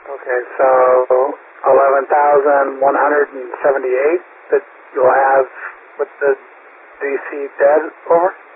Okay, so 11,178 that you'll have with the DC dead over?